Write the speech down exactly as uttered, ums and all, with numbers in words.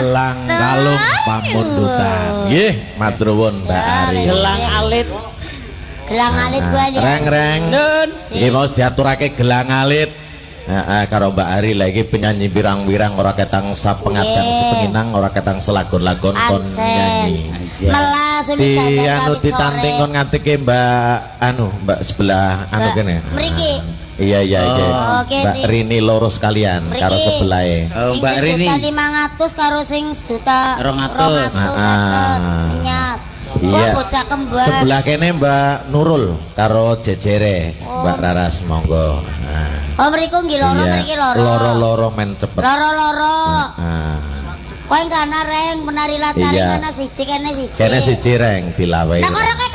gelang kalung pamundutan. Nggih, matur nuwun Mbak Ari. Gelang alit. Gelang alit gua ya. Reng-reng. Nun. Iki mau diaturake gelang alit. Heeh, karo Mbak Ari lha iki penyanyi wirang-wirang ora ketang sapengadang sepenginang ora ketang selagon-lagon kon nyanyi. Melas Di anu ditanting kon ngatike Mbak anu Mbak sebelah anu kene. Mriki. Iya iya iya. Oke, Mbak sing- Rini loro sekalian karo Mriki. sebelahe. Oh, Sing Mbak Rini. sejuta lima ratus karo sing sejuta Rong atus. rong atus Ah, seket ah. minyak. Iya. Wah, bocah kembar. Sebelah kene Mbak Nurul karo jejere Mbak Raras monggo. Nah. Oh, mriku nggih loro, Iya. mriki loro. Loro-loro men cepet. Loro-loro. Nah. Kowe kana reng penari latari Iya. kana siji kene siji. Kene siji reng dilawehi. Nek ora kowe